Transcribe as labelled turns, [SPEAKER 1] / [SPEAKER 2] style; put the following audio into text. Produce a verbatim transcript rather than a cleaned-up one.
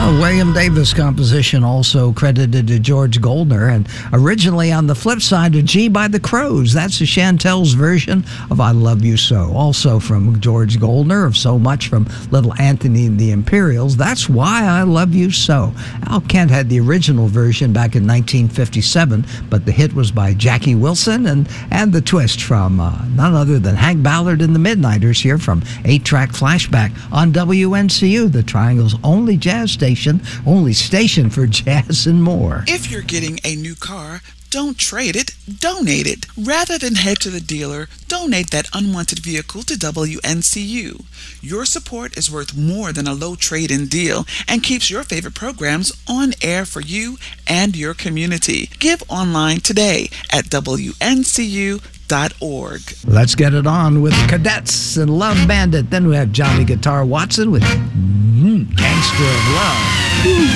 [SPEAKER 1] A William Davis composition, also credited to George Goldner, and originally on the flip side of G by the Crows. That's the Chantel's version of I Love You So. Also from George Goldner of So Much from Little Anthony and the Imperials. That's Why I Love You So. Al Kent had the original version back in nineteen fifty-seven, but the hit was by Jackie Wilson, and, and the twist from uh, none other than Hank Ballard and the Midnighters here from eight track Flashback on W N C U, the Triangle's only jazz station, only station for jazz and more.
[SPEAKER 2] If you're getting a new car, don't trade it, donate it. Rather than head to the dealer, donate that unwanted vehicle to W N C U. Your support is worth more than a low trade-in deal and keeps your favorite programs on air for you and your community. Give online today at W N C U dot org.
[SPEAKER 1] Let's get it on with Cadets and Love Bandit. Then we have Johnny Guitar Watson with mm, Gangster of Love.